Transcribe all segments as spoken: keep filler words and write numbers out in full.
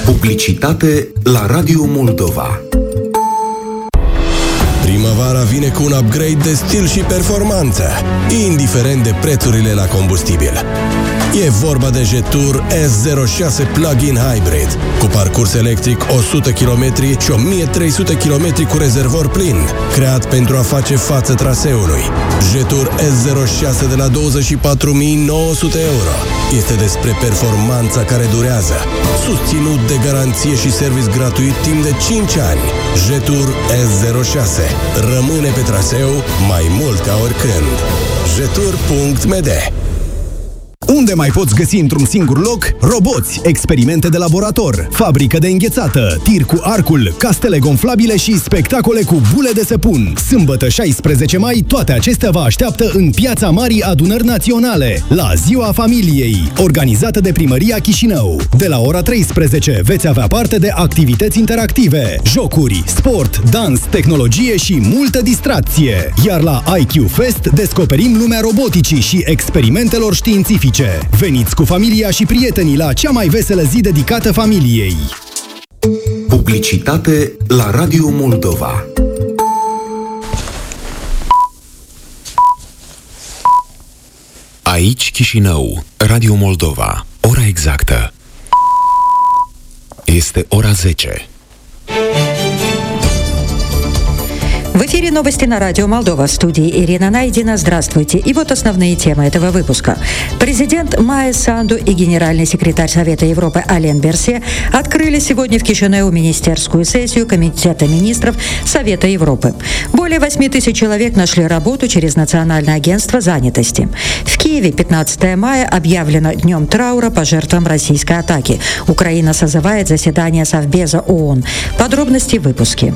Publicitate la Radio Moldova. Primăvara vine cu un upgrade de stil și performanță, indiferent de prețurile la combustibil. E vorba de Jetour S zero șase Plug-in Hybrid, cu parcurs electric o sută kilometri și o mie trei sute kilometri cu rezervor plin, creat pentru a face față traseului. Jetour S zero șase de la douăzeci și patru mii nouă sute euro. Este despre performanța care durează, susținut de garanție și service gratuit timp de cinci ani. Jetour S zero șase rămâne pe traseu mai mult ca oricând. Jetour punct m d. Unde mai poți găsi într-un singur loc? Roboți, experimente de laborator, fabrică de înghețată, tir cu arcul, castele gonflabile și spectacole cu bule de săpun. Sâmbătă șaisprezece mai, toate acestea vă așteaptă în Piața Marii Adunări Naționale, la Ziua Familiei, organizată de Primăria Chișinău. De la ora treisprezece veți avea parte de activități interactive, jocuri, sport, dans, tehnologie și multă distracție. Iar la I Q Fest descoperim lumea roboticii și experimentelor științifice. Veniți cu familia și prietenii la cea mai veselă zi dedicată familiei. Publicitate la Radio Moldova. Aici Chișinău, Radio Moldova. Ora exactă este ora zece. В эфире новости на радио Молдова. В студии Ирина Найдина. Здравствуйте. И вот основные темы этого выпуска. Президент Майя Санду и генеральный секретарь Совета Европы Ален Берсе открыли сегодня в Кишинеу министерскую сессию Комитета министров Совета Европы. Более восьми тысяч человек нашли работу через Национальное агентство занятости. В Киеве пятнадцатое мая объявлено днем траура по жертвам российской атаки. Украина созывает заседание Совбеза ООН. Подробности в выпуске.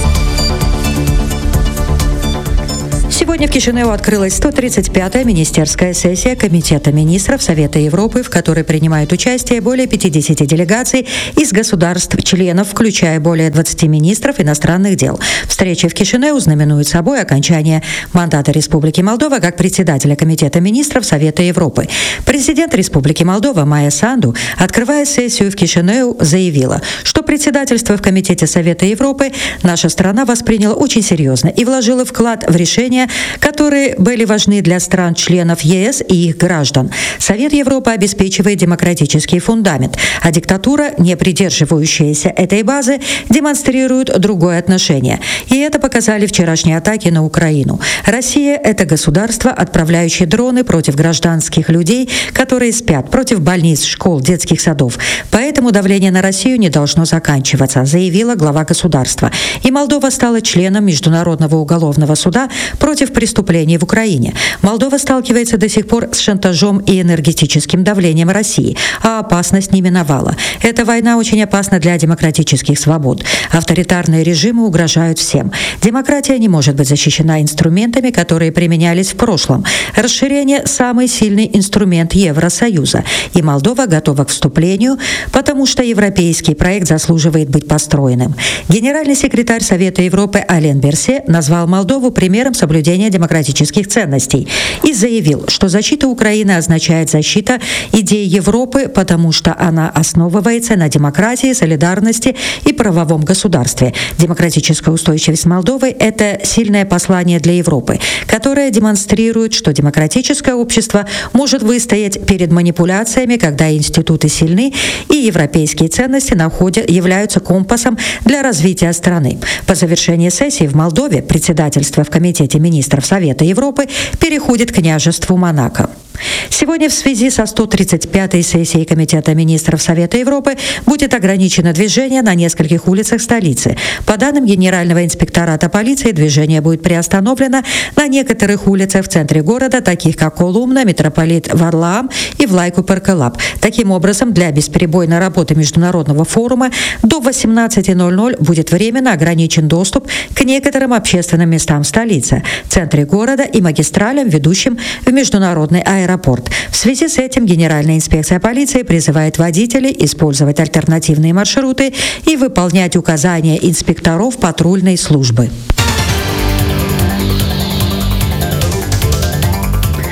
Сегодня в Кишинеу открылась сто тридцать пятая министерская сессия Комитета министров Совета Европы, в которой принимают участие более пятидесяти делегаций из государств-членов, включая более двадцати министров иностранных дел. Встреча в Кишинеу знаменует собой окончание мандата Республики Молдова как председателя Комитета министров Совета Европы. Президент Республики Молдова Майя Санду, открывая сессию в Кишинеу, заявила, что председательство в Комитете Совета Европы наша страна восприняла очень серьезно и вложила вклад в решение, которые были важны для стран-членов ЕС и их граждан. Совет Европы обеспечивает демократический фундамент, а диктатура, не придерживающаяся этой базы, демонстрирует другое отношение. И это показали вчерашние атаки на Украину. Россия – это государство, отправляющее дроны против гражданских людей, которые спят, против больниц, школ, детских садов. Поэтому давление на Россию не должно заканчиваться, заявила глава государства. И Молдова стала членом Международного уголовного суда против преступлений в Украине. Молдова сталкивается до сих пор с шантажом и энергетическим давлением России, а опасность не миновала. Эта война очень опасна для демократических свобод. Авторитарные режимы угрожают всем. Демократия не может быть защищена инструментами, которые применялись в прошлом. Расширение – самый сильный инструмент Евросоюза. И Молдова готова к вступлению, потому что европейский проект заслуживает быть построенным. Генеральный секретарь Совета Европы Ален Берсе назвал Молдову примером соблюдения демократических ценностей и заявил, что защита Украины означает защита идей Европы, потому что она основывается на демократии, солидарности и правовом государстве. Демократическая устойчивость Молдовы – это сильное послание для Европы, которое демонстрирует, что демократическое общество может выстоять перед манипуляциями, когда институты сильны и европейские ценности находят, являются компасом для развития страны. По завершении сессии в Молдове председательство в Комитете министров Совета Европы переходит к княжеству Монако. Сегодня в связи со сто тридцать пятой сессией Комитета министров Совета Европы будет ограничено движение на нескольких улицах столицы. По данным Генерального инспектората полиции, движение будет приостановлено на некоторых улицах в центре города, таких как Колумна, Митрополит Варлаам и Влайку-Перкелап. Таким образом, для бесперебойной работы Международного форума до восемнадцати ноль-ноль будет временно ограничен доступ к некоторым общественным местам в столице, центре города и магистралям, ведущим в международный аэропорт. В связи с этим Генеральная инспекция полиции призывает водителей использовать альтернативные маршруты и выполнять указания инспекторов патрульной службы. В эти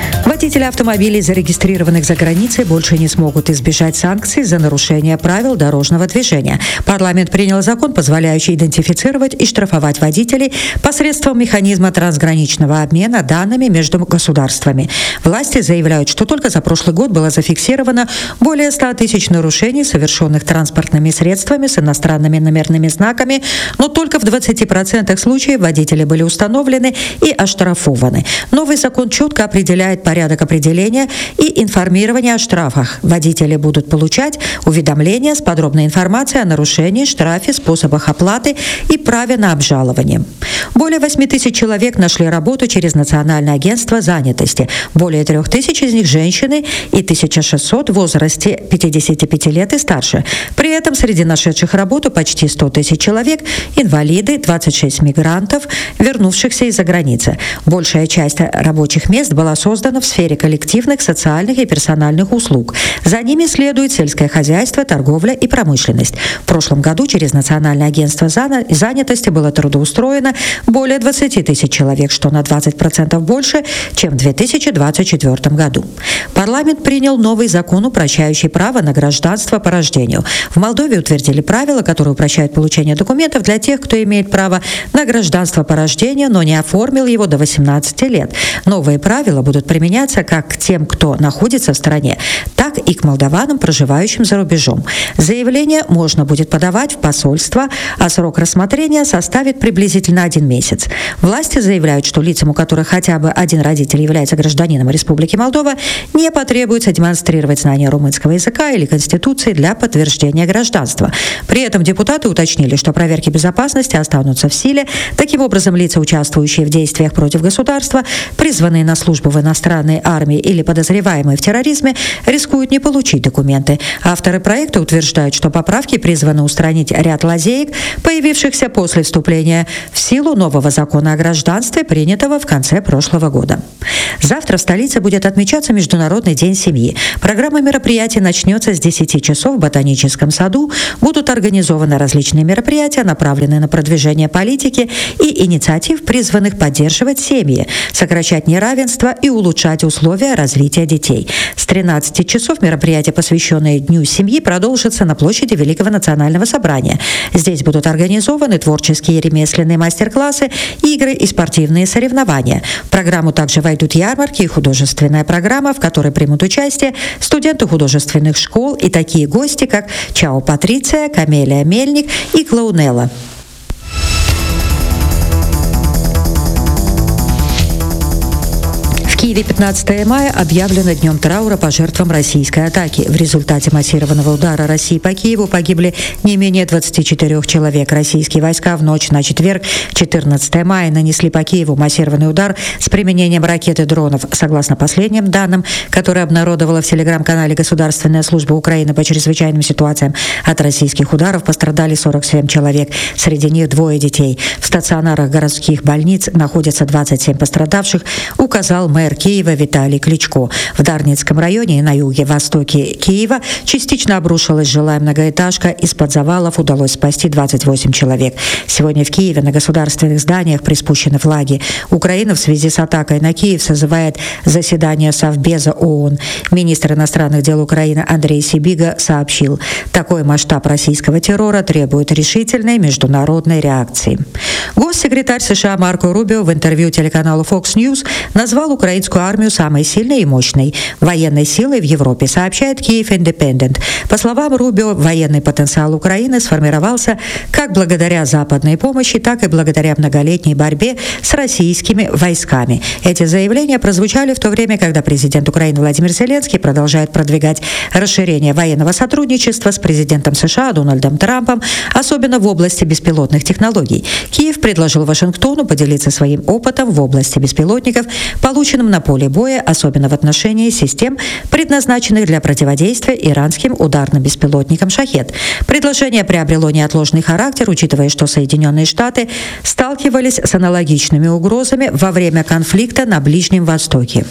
Водители автомобилей, зарегистрированных за границей, больше не смогут избежать санкций за нарушение правил дорожного движения. Парламент принял закон, позволяющий идентифицировать и штрафовать водителей посредством механизма трансграничного обмена данными между государствами. Власти заявляют, что только за прошлый год было зафиксировано более ста тысяч нарушений, совершенных транспортными средствами с иностранными номерными знаками, но только в двадцати процентах случаев водители были установлены и оштрафованы. Новый закон четко определяет порядок определения и информирования о штрафах. Водители будут получать уведомления с подробной информацией о нарушении, штрафе, способах оплаты и праве на обжалование. Более восьми тысяч человек нашли работу через Национальное агентство занятости. Более трех тысяч из них женщины и тысяча шестьсот в возрасте пятидесяти пяти лет и старше. При этом среди нашедших работу почти сто тысяч человек – инвалиды, двадцать шесть мигрантов, вернувшихся из-за границы. Большая часть рабочих мест была создана в сфере коллективных, социальных и персональных услуг. За ними следует сельское хозяйство, торговля и промышленность. В прошлом году через Национальное агентство занятости было трудоустроено более двадцати тысяч человек, что на двадцать процентов больше, чем в две тысячи двадцать четвёртом году. Парламент принял новый закон, упрощающий право на гражданство по рождению. В Молдове утвердили правила, которые упрощают получение документов для тех, кто имеет право на гражданство по рождению, но не оформил его до восемнадцати лет. Новые правила будут применяться как к тем, кто находится в стране, так и к молдаванам, проживающим за рубежом. Заявление можно будет подавать в посольство, а срок рассмотрения составит приблизительно один месяц. Власти заявляют, что лицам, у которых хотя бы один родитель является гражданином Республики Молдова, не потребуется демонстрировать знание румынского языка или Конституции для подтверждения гражданства. При этом депутаты уточнили, что проверки безопасности останутся в силе. Таким образом, лица, участвующие в действиях против государства, призванные на службу в иностранной армии или подозреваемые в терроризме, рискуют не получить документы. Авторы проекта утверждают, что поправки призваны устранить ряд лазеек, появившихся после вступления в силу нового закона о гражданстве, принятого в конце прошлого года. Завтра в столице будет отмечаться Международный день семьи. Программа мероприятий начнется с десяти часов в Ботаническом саду. Будут организованы различные мероприятия, направленные на продвижение политики и инициатив, призванных поддерживать семьи, сокращать неравенство и улучшать условия развития детей. С тринадцати часов мероприятия, посвященные Дню семьи, продолжатся на площади Великого национального собрания. Здесь будут организованы творческие и ремесленные мастер-классы, игры и спортивные соревнования. В программу также войдут ярмарки и художественная программа, в которой примут участие студенты художественных школ и такие гости, как Чао Патриция, Камелия Мельник и Клоунелла. В Киеве пятнадцатого мая объявлено днем траура по жертвам российской атаки. В результате массированного удара России по Киеву погибли не менее двадцати четырёх человек. Российские войска в ночь на четверг, четырнадцатого мая, нанесли по Киеву массированный удар с применением ракет и дронов. Согласно последним данным, которые обнародовала в телеграм-канале Государственная служба Украины по чрезвычайным ситуациям, от российских ударов пострадали сорок семь человек. Среди них двое детей. В стационарах городских больниц находятся двадцать семь пострадавших, указал мэр Киева Виталий Кличко. В Дарницком районе на юге-востоке Киева частично обрушилась жилая многоэтажка. Из-под завалов удалось спасти двадцать восемь человек. Сегодня в Киеве на государственных зданиях приспущены флаги. Украина в связи с атакой на Киев созывает заседание Совбеза ООН. Министр иностранных дел Украины Андрей Сибига сообщил, такой масштаб российского террора требует решительной международной реакции. Госсекретарь США Марко Рубио в интервью телеканалу Fox News назвал Украину армию самой сильной и мощной военной силой в Европе, сообщает Киев Индепендент. По словам Рубио, военный потенциал Украины сформировался как благодаря западной помощи, так и благодаря многолетней борьбе с российскими войсками. Эти заявления прозвучали в то время, когда президент Украины Владимир Зеленский продолжает продвигать расширение военного сотрудничества с президентом США Дональдом Трампом, особенно в области беспилотных технологий. Киев предложил Вашингтону поделиться своим опытом в области беспилотников, полученным на поле боя, особенно в отношении систем, предназначенных для противодействия иранским ударным беспилотникам «Шахед». Предложение приобрело неотложный характер, учитывая, что Соединенные Штаты сталкивались с аналогичными угрозами во время конфликта на Ближнем Востоке.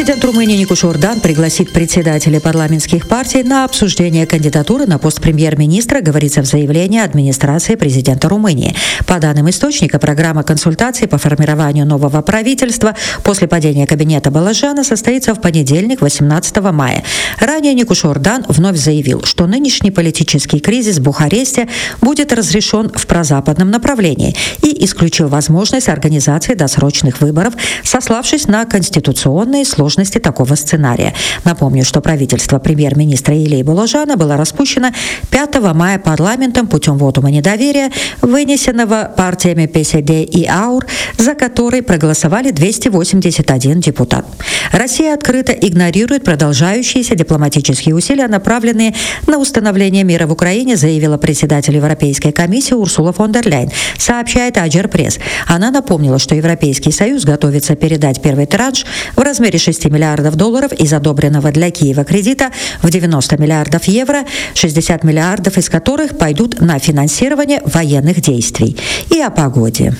Президент Румынии Никушор Дан пригласит председателей парламентских партий на обсуждение кандидатуры на пост премьер-министра, говорится в заявлении администрации президента Румынии. По данным источника, программа консультаций по формированию нового правительства после падения кабинета Балажана состоится в понедельник, восемнадцатого мая. Ранее Никушор Дан вновь заявил, что нынешний политический кризис в Бухаресте будет разрешен в прозападном направлении и исключил возможность организации досрочных выборов, сославшись на конституционные сложности такого сценария. Напомню, что правительство премьер-министра Илии Балажана было распущено пятого мая парламентом путем вотума недоверия, вынесенного партиями пэ эс дэ и АУР, за который проголосовали двести восемьдесят один депутат. Россия открыто игнорирует продолжающиеся дипломатические усилия, направленные на установление мира в Украине, заявила председатель Европейской комиссии Урсула фон дер Ляйен, сообщает Аджер-пресс. Она напомнила, что Европейский Союз готовится передать первый транш в размере шести миллиардов долларов из одобренного для Киева кредита в девяносто миллиардов евро, шестьдесят миллиардов из которых пойдут на финансирование военных действий. И о погоде.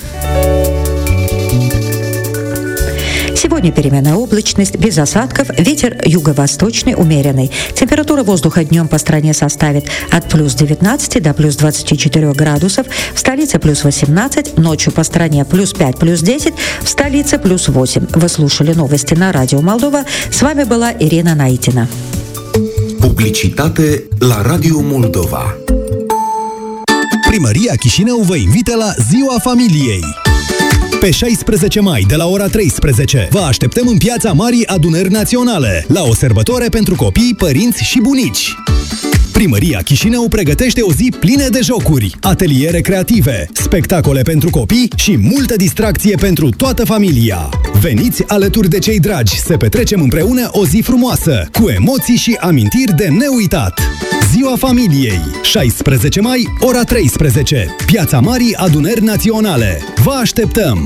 Сегодня переменная облачность, без осадков, ветер юго-восточный умеренный. Температура воздуха днем по стране составит от плюс девятнадцати до плюс двадцати четырёх градусов, в столице плюс восемнадцать, ночью по стране плюс пять, плюс десять, в столице плюс восемь. Вы слушали новости на Радио Молдова. С вами была Ирина Наитина. Publicitate la Radio Moldova. Primăria Chișinău vă invită la Ziua Familiei. Pe șaisprezece mai, de la ora treisprezece, vă așteptăm în Piața Marii Adunări Naționale, la o sărbătoare pentru copii, părinți și bunici. Primăria Chișinău pregătește o zi plină de jocuri, ateliere creative, spectacole pentru copii și multă distracție pentru toată familia. Veniți alături de cei dragi să petrecem împreună o zi frumoasă, cu emoții și amintiri de neuitat. Ziua Familiei, șaisprezece mai, ora treisprezece, Piața Marii Adunări Naționale. Vă așteptăm!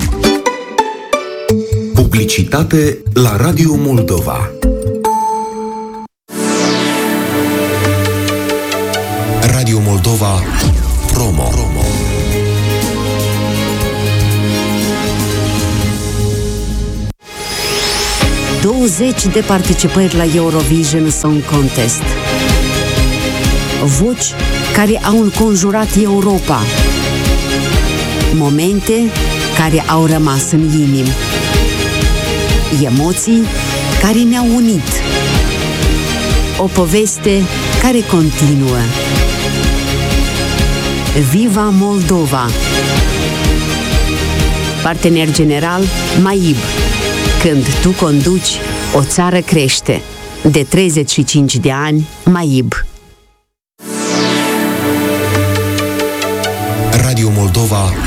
Publicitate la Radio Moldova. Radio Moldova Promo. douăzeci de participări la Eurovision Song Contest. Voci care au înconjurat Europa. Momente care au rămas în inimi. Emoții care ne-au unit. O poveste care continuă. Viva Moldova! Partener general MAIB. Când tu conduci, o țară crește. De treizeci și cinci de ani, MAIB. Radio Moldova